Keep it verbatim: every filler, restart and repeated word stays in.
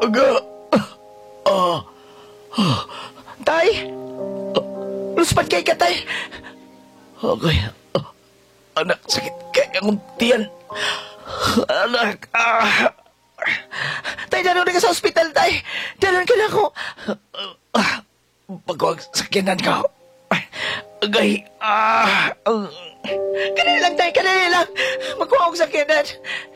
Aga. Ah. Tay? Luspat kay ka, tay. Okay. Ah, anak, sakit kaya ang tiyan. Anak. Ah. Tay, dalon na ka sa ospital, tay. Dalon ka na ako. Ah. Pagwag sakyanan ka. Agay. Ah. Kanina lang, tay, kanina lang. Magkuha ako sa kinan.